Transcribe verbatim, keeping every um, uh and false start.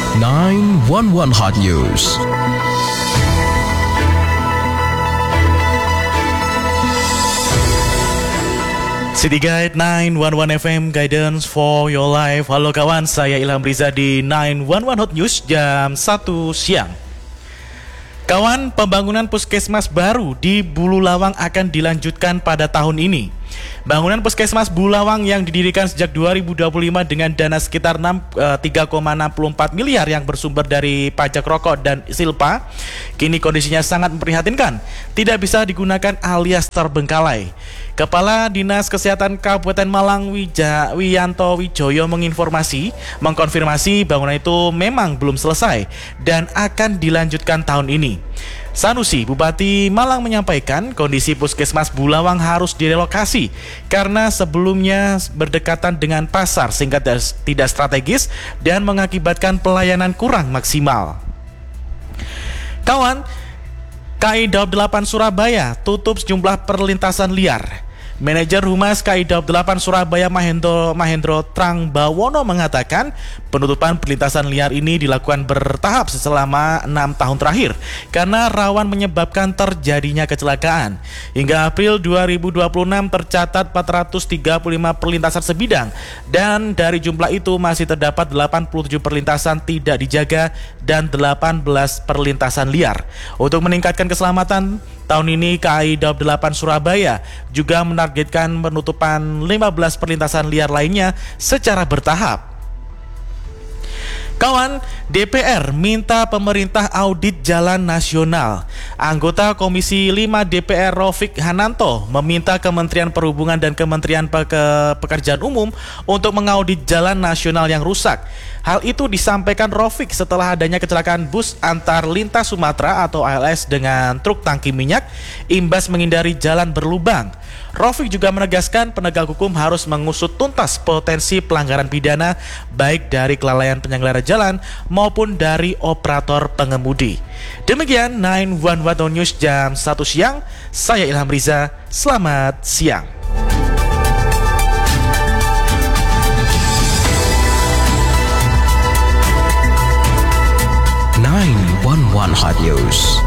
nine one one Hot News. City Guide nine one one F M, Guidance for your life. Halo kawan, saya Ilham Riza di nine one one Hot News jam satu siang. Kawan, pembangunan puskesmas baru di Bululawang akan dilanjutkan pada tahun ini. Bangunan puskesmas Bululawang yang didirikan sejak dua ribu dua puluh lima dengan dana sekitar tiga koma enam empat miliar yang bersumber dari pajak rokok dan silpa, kini kondisinya sangat memprihatinkan, tidak bisa digunakan alias terbengkalai. Kepala Dinas Kesehatan Kabupaten Malang Wija, Wiyanto Wijoyo menginformasi, mengkonfirmasi bangunan itu memang belum selesai dan akan dilanjutkan tahun ini. Sanusi, Bupati Malang menyampaikan kondisi puskesmas Bulawang harus direlokasi karena sebelumnya berdekatan dengan pasar sehingga tidak strategis dan mengakibatkan pelayanan kurang maksimal. Kawan, K I Daob delapan Surabaya tutup sejumlah perlintasan liar. Manajer Humas K I Daob delapan Surabaya Mahendro, Mahendro Trangbawono mengatakan penutupan perlintasan liar ini dilakukan bertahap selama enam tahun terakhir karena rawan menyebabkan terjadinya kecelakaan. Hingga April dua ribu dua puluh enam tercatat empat ratus tiga puluh lima perlintasan sebidang dan dari jumlah itu masih terdapat delapan puluh tujuh perlintasan tidak dijaga dan delapan belas perlintasan liar. Untuk meningkatkan keselamatan, tahun ini K I Daob delapan Surabaya juga menargetkan penutupan lima belas perlintasan liar lainnya secara bertahap. Kawan, D P R minta pemerintah audit jalan nasional. Anggota Komisi lima D P R Rofik Hananto meminta Kementerian Perhubungan dan Kementerian Pe- Pekerjaan Umum untuk mengaudit jalan nasional yang rusak. Hal itu disampaikan Rofik setelah adanya kecelakaan bus antar lintas Sumatera atau A L S dengan truk tangki minyak imbas menghindari jalan berlubang. Rofik juga menegaskan penegak hukum harus mengusut tuntas potensi pelanggaran pidana baik dari kelalaian penyelenggara jalan maupun dari operator pengemudi. Demikian nine one one News jam satu siang. Saya Ilham Riza. Selamat siang. nine one one Hot News.